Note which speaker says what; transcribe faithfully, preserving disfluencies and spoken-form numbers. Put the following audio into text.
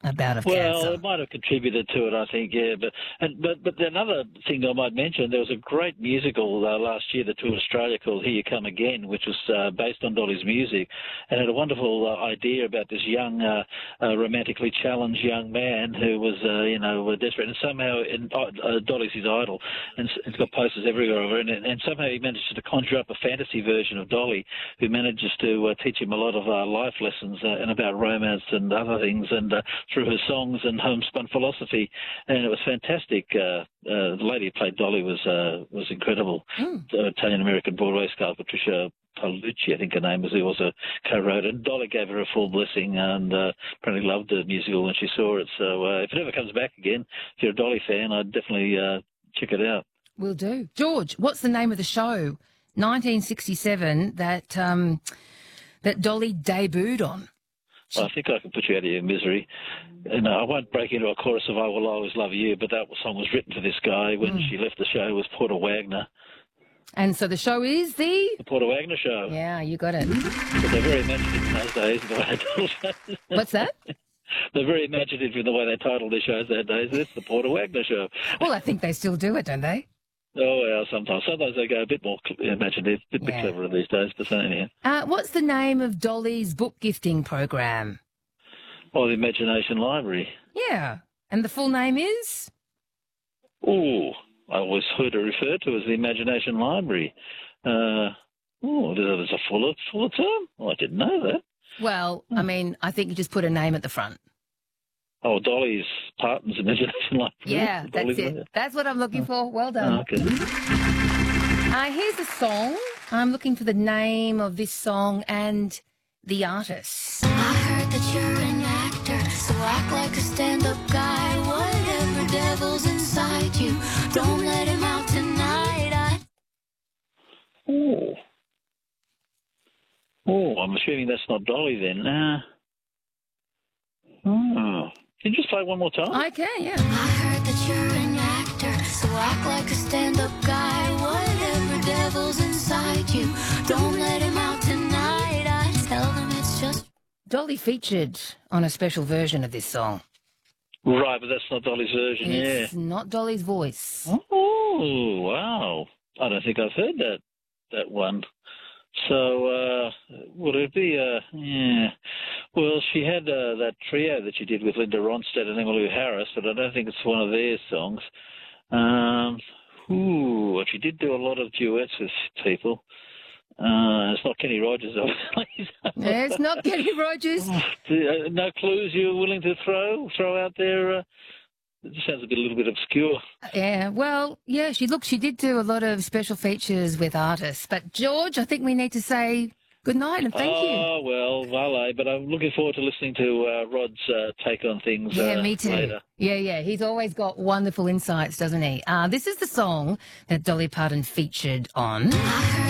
Speaker 1: a bout of
Speaker 2: Well,
Speaker 1: cancer.
Speaker 2: it might have contributed to it, I think, yeah. But and but but another thing I might mention, there was a great musical uh, last year that toured Australia called "Here You Come Again," which was uh, based on Dolly's music, and had a wonderful uh, idea about this young, uh, uh, romantically challenged young man who was, uh, you know, desperate, and somehow in, uh, Dolly's his idol, and it's got posters everywhere of her, and, and somehow he manages to conjure up a fantasy version of Dolly, who manages to uh, teach him a lot of uh, life lessons uh, and about romance and other things, and uh, through her songs and homespun philosophy, and it was fantastic. Uh, uh, the lady who played Dolly was uh, was incredible.
Speaker 1: Mm.
Speaker 2: The Italian-American Broadway star Patricia Paolucci, I think her name was, who also co-wrote it. And Dolly gave her a full blessing and uh, apparently loved the musical when she saw it. So uh, if it ever comes back again, if you're a Dolly fan, I'd definitely uh, check it out.
Speaker 1: Will do. George, what's the name of the show? nineteen sixty-seven that um, that Dolly debuted on.
Speaker 2: Well, I think I can put you out of your misery. And uh, I won't break into a chorus of "I Will Always Love You," but that song was written for this guy when mm. she left the show. It was Porter Wagner.
Speaker 1: And so the show is the...
Speaker 2: The Porter Wagner Show.
Speaker 1: Yeah, you got it.
Speaker 2: But they're very imaginative in those days. The way they titled shows.
Speaker 1: What's that?
Speaker 2: They're very imaginative in the way they titled their shows those days. It's the Porter Wagner Show.
Speaker 1: Well, I think they still do it, don't they?
Speaker 2: Oh, well, sometimes. Sometimes they go a bit more imaginative, a bit
Speaker 1: yeah.
Speaker 2: cleverer these days. But anyhow.
Speaker 1: Uh, what's the name of Dolly's book gifting program?
Speaker 2: Oh, the Imagination Library.
Speaker 1: Yeah. And the full name is?
Speaker 2: Oh, I always heard it referred to as the Imagination Library. Uh, oh, there's a fuller, fuller term? Oh, I didn't know that.
Speaker 1: Well, I mean, I think you just put a name at the front.
Speaker 2: Oh, Dolly's Parton's Imagination Library.
Speaker 1: Yeah, that's
Speaker 2: Dolly's
Speaker 1: it.
Speaker 2: Library.
Speaker 1: That's what I'm looking for. Well done.
Speaker 2: Oh, okay.
Speaker 1: Uh, here's a song. I'm looking for the name of this song and the artist.
Speaker 3: I heard that you're an actor, so act like a stand-up guy. Whatever devil's inside you, don't let him out tonight. I...
Speaker 2: Oh. Oh, I'm assuming that's not Dolly then. Uh, oh. Can you just play one more time?
Speaker 1: I can, yeah.
Speaker 3: I heard that you're an actor, so act like a stand-up guy. Whatever devil's inside you, don't let him out tonight. I tell them it's just...
Speaker 1: Dolly featured on a special version of this song.
Speaker 2: Right, but that's not Dolly's version,
Speaker 1: it's
Speaker 2: yeah.
Speaker 1: not Dolly's voice.
Speaker 2: Oh, wow. I don't think I've heard that that one. So, uh, would it be, uh, yeah. Well, she had uh, that trio that she did with Linda Ronstadt and Emmylou Harris, but I don't think it's one of their songs. Um, ooh, she did do a lot of duets with people. Uh, it's not Kenny Rogers, obviously.
Speaker 1: Yeah, it's not Kenny Rogers.
Speaker 2: No clues you're willing to throw throw out there? Uh, it just sounds a bit, a little bit obscure.
Speaker 1: Yeah, well, yeah, she look, she did do a lot of special features with artists. But George, I think we need to say good night and thank
Speaker 2: oh,
Speaker 1: you.
Speaker 2: Oh well, vale. But I'm looking forward to listening to uh, Rod's uh, take on things.
Speaker 1: Yeah,
Speaker 2: uh,
Speaker 1: me too.
Speaker 2: Later.
Speaker 1: Yeah, yeah. He's always got wonderful insights, doesn't he? Uh, this is the song that Dolly Parton featured on.